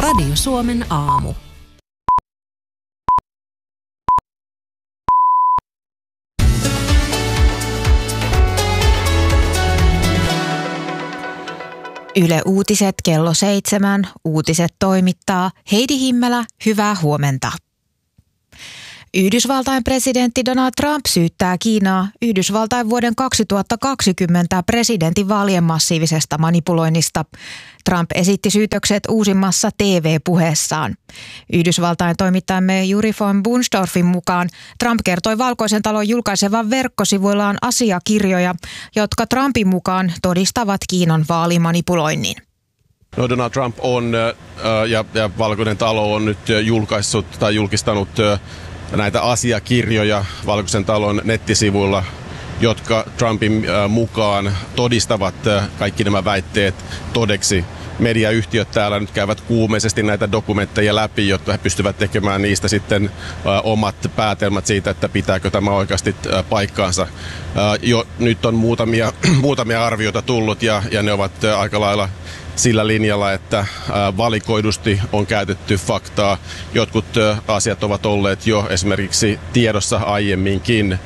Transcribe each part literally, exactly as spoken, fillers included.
Radio Suomen aamu. Yle Uutiset kello seitsemän. Uutiset toimittaa Heidi Himmelä. Hyvää huomenta. Yhdysvaltain presidentti Donald Trump syyttää Kiinaa Yhdysvaltain vuoden kaksituhattakaksikymmentä presidentinvaalien massiivisesta manipuloinnista. Trump esitti syytökset uusimmassa T V-puheessaan. Yhdysvaltain toimittajamme Juri von Bunstorfin mukaan Trump kertoi Valkoisen talon julkaisevan verkkosivuillaan asiakirjoja, jotka Trumpin mukaan todistavat Kiinan vaalimanipuloinnin. No, Donald Trump on ja, ja Valkoinen talo on nyt julkaissut tai julkistanut näitä asiakirjoja Valkoisen talon nettisivuilla, jotka Trumpin mukaan todistavat kaikki nämä väitteet todeksi. Mediayhtiöt täällä nyt käyvät kuumeisesti näitä dokumentteja läpi, jotta he pystyvät tekemään niistä sitten omat päätelmät siitä, että pitääkö tämä oikeasti paikkaansa. Jo nyt on muutamia, muutamia arvioita tullut ja, ja ne ovat aika lailla sillä linjalla, että valikoidusti on käytetty faktaa. Jotkut asiat ovat olleet jo esimerkiksi tiedossa aiemminkin.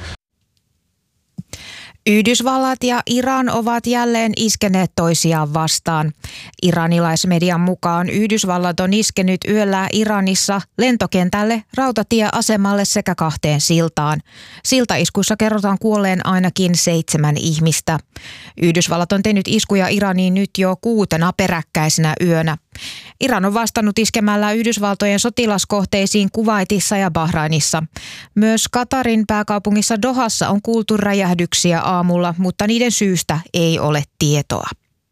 Yhdysvallat ja Iran ovat jälleen iskeneet toisiaan vastaan. Iranilaismedian mukaan Yhdysvallat on iskenyt yöllä Iranissa lentokentälle, rautatieasemalle sekä kahteen siltaan. Siltaiskuissa kerrotaan kuolleen ainakin seitsemän ihmistä. Yhdysvallat on tehnyt iskuja Iraniin nyt jo kuutena peräkkäisenä yönä. Iran on vastannut iskemällä Yhdysvaltojen sotilaskohteisiin Kuwaitissa ja Bahrainissa. Myös Katarin pääkaupungissa Dohassa on kuultu räjähdyksiä aamulla, mutta niiden syystä ei ole tietoa.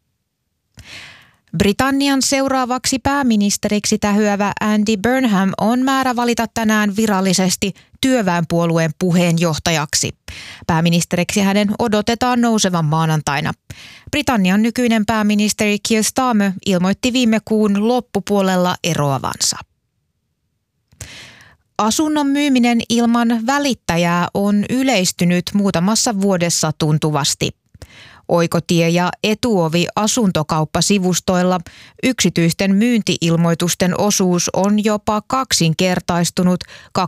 Britannian seuraavaksi pääministeriksi tähyävä Andy Burnham on määrä valita tänään virallisesti työväenpuolueen puheenjohtajaksi. Pääministeriksi hänen odotetaan nousevan maanantaina. Britannian nykyinen pääministeri Keir Starmer ilmoitti viime kuun loppupuolella eroavansa. Asunnon myyminen ilman välittäjää on yleistynyt muutamassa vuodessa tuntuvasti. Oikotie- ja Etuovi asuntokauppasivustoilla yksityisten myynti-ilmoitusten osuus on jopa kaksinkertaistunut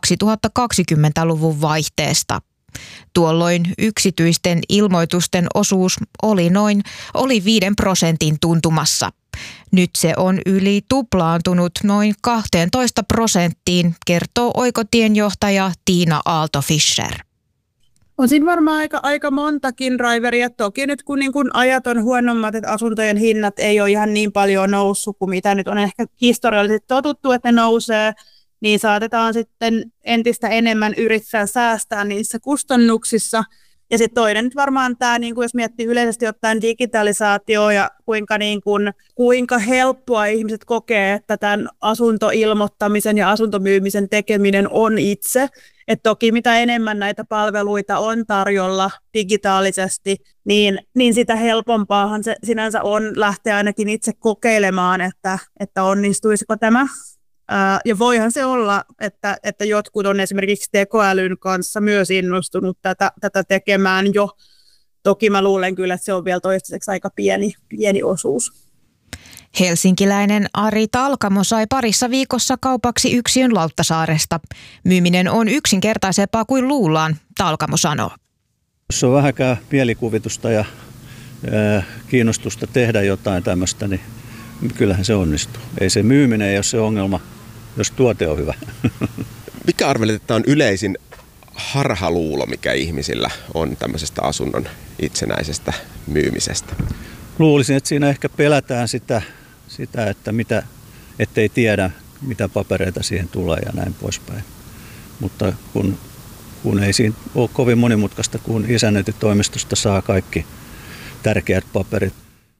kaksituhattakaksikymmentäluvun vaihteesta. Tuolloin yksityisten ilmoitusten osuus oli noin oli viiden prosentin tuntumassa. Nyt se on yli tuplaantunut noin kahteentoista prosenttiin, kertoo Oikotien johtaja Tiina Aalto-Fischer. On siinä varmaan aika, aika montakin driveria. Toki nyt kun, niin kun ajat on huonommat, että asuntojen hinnat ei ole ihan niin paljon noussut kuin mitä nyt on ehkä historiallisesti totuttu, että ne nousee, niin saatetaan sitten entistä enemmän yrittää säästää niissä kustannuksissa. Ja sitten toinen nyt varmaan tämä, niin kun jos miettii yleisesti ottaen digitalisaatio ja kuinka, niin kun, kuinka helppoa ihmiset kokee, että tämän asuntoilmoittamisen ja asuntomyymisen tekeminen on itse. Et toki mitä enemmän näitä palveluita on tarjolla digitaalisesti, niin, niin sitä helpompaahan se sinänsä on lähteä ainakin itse kokeilemaan, että, että onnistuisiko tämä. Ää, ja voihan se olla, että, että jotkut on esimerkiksi tekoälyn kanssa myös innostunut tätä, tätä tekemään jo. Toki mä luulen kyllä, että se on vielä toistaiseksi aika pieni, pieni osuus. Helsinkiläinen Ari Talkamo sai parissa viikossa kaupaksi yksiön Lauttasaaresta. Myyminen on yksinkertaisempaa kuin luullaan, Talkamo sanoo. Jos on vähänkään mielikuvitusta ja ää, kiinnostusta tehdä jotain tämmöistä, niin kyllähän se onnistuu. Ei se myyminen ei ole se ongelma, jos tuote on hyvä. Mikä arvelet, että on yleisin harhaluulo, mikä ihmisillä on tämmöisestä asunnon itsenäisestä myymisestä? Luulisin, että siinä ehkä pelätään sitä, sitä että mitä, ettei tiedä, mitä papereita siihen tulee ja näin poispäin. Mutta kun, kun ei siinä ole kovin monimutkaista, kun isännöintitoimistosta saa kaikki tärkeät paperit.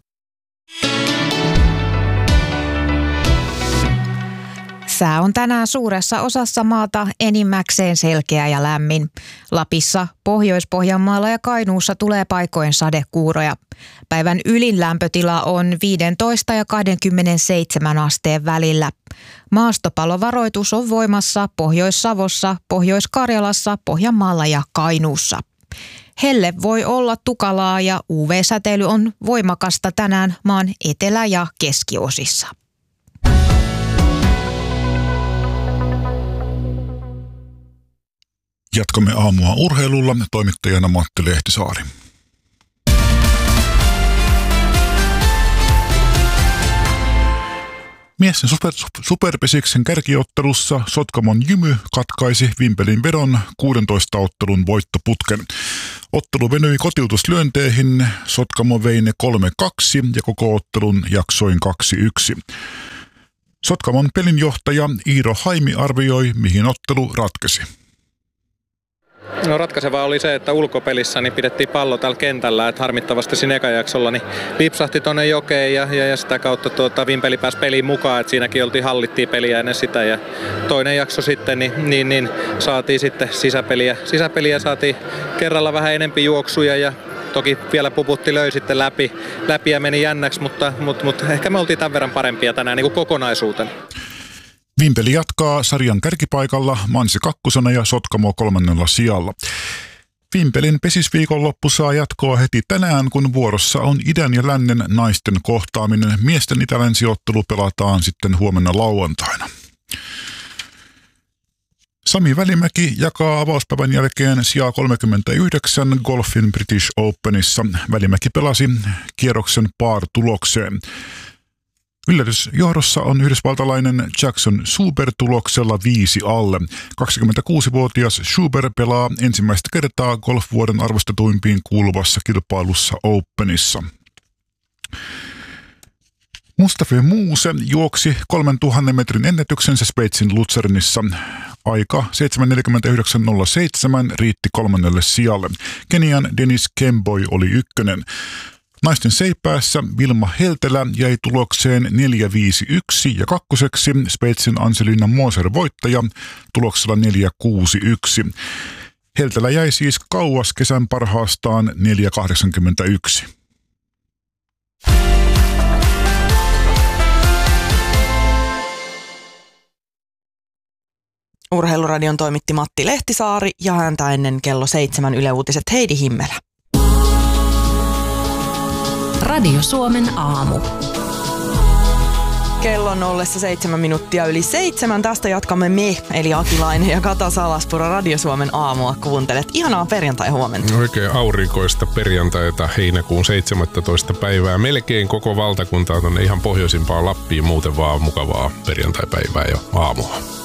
Sää on tänään suuressa osassa maata enimmäkseen selkeä ja lämmin. Lapissa, Pohjois-Pohjanmaalla ja Kainuussa tulee paikoin sadekuuroja. Päivän ylin lämpötila on viisitoista ja kaksikymmentäseitsemän asteen välillä. Maastopalovaroitus on voimassa Pohjois-Savossa, Pohjois-Karjalassa, Pohjanmaalla ja Kainuussa. Helle voi olla tukalaa ja U V-säteily on voimakasta tänään maan etelä- ja keskiosissa. Jatkamme aamua urheilulla, toimittajana Matti Lehtisaari. Miesten super, superpesiksen kärkiottelussa Sotkamon Jymy katkaisi Vimpelin vedon kuudentoista ottelun voittoputken. Ottelu venyi kotiutuslyönteihin, Sotkamo vei ne kolme kaksi ja koko ottelun jaksoin kaksi yksi. Sotkamon pelinjohtaja Iiro Haimi arvioi, mihin ottelu ratkesi. No ratkaisevaa oli se, että ulkopelissä niin pidettiin pallo tällä kentällä, että harmittavasti siinä ekajaksolla niin lipsahti tuonne jokeen ja, ja, ja sitä kautta tuota, Vimpeli pääsi peliin mukaan, että siinäkin oltiin hallittiin peliä ennen sitä ja toinen jakso sitten niin, niin, niin saatiin sitten sisäpeliä, sisäpeliä saatiin kerralla vähän enempi juoksuja ja toki vielä Puputti löi sitten läpi, läpi ja meni jännäksi, mutta, mutta, mutta ehkä me oltiin tämän verran parempia tänään niin kuin kokonaisuutena. Vimpeli jatkaa sarjan kärkipaikalla, Mansi kakkosena ja Sotkamo kolmannella sijalla. Vimpelin pesisviikonloppu saa jatkoa heti tänään, kun vuorossa on idän ja lännen naisten kohtaaminen. Miesten itä-länsiottelu pelataan sitten huomenna lauantaina. Sami Välimäki jakaa avauspäivän jälkeen sijaa kolmekymmentäyhdeksän golfin British Openissa. Välimäki pelasi kierroksen par-tulokseen. Yllätysjohdossa on yhdysvaltalainen Jackson Schuber tuloksella viisi alle. kaksikymmentäkuusivuotias Schuber pelaa ensimmäistä kertaa golfvuoden arvostetuimpiin kuuluvassa kilpailussa Openissa. Mustafa Muuse juoksi kolmentuhannen metrin ennätyksensä Sveitsin Luzernissa. Aika seitsemän neljäkymmentäyhdeksän nolla seitsemän riitti kolmannelle sijalle. Kenian Dennis Kemboi oli ykkönen. Naisten seipäässä Vilma Heltelä jäi tulokseen neljä viisi yksi ja kakkoseksi Sveitsin Anselina Moser voittaja tuloksella neljä kuusi yksi. Heltelä jäi siis kauas kesän parhaastaan neljä kahdeksankymmentäyksi. Urheiluradion toimitti Matti Lehtisaari ja häntä ennen kello seitsemän Yle Uutiset Heidi Himmelä. Radio Suomen aamu. Kello on ollessa seitsemän minuuttia yli seitsemän. Tästä jatkamme me, eli Akilainen ja Kata Salaspuro. Radio Suomen aamua kuuntelet. Ihanaa perjantai-huomenta. Oikein aurinkoista perjantaita heinäkuun seitsemästoista päivää. Melkein koko valtakuntaa tuonne ihan pohjoisimpaan Lappiin. Muuten vaan mukavaa perjantaipäivää ja aamua.